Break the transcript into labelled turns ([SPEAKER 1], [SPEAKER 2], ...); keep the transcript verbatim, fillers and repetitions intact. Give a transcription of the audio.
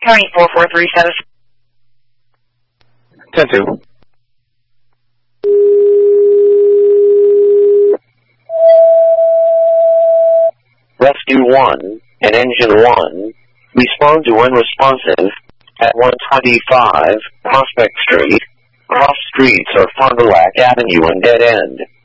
[SPEAKER 1] County four four three status.
[SPEAKER 2] ten two.
[SPEAKER 3] Rescue one and Engine one, respond to unresponsive at one twenty-five Prospect Street. Cross streets are Fond du Lac Avenue and Dead End.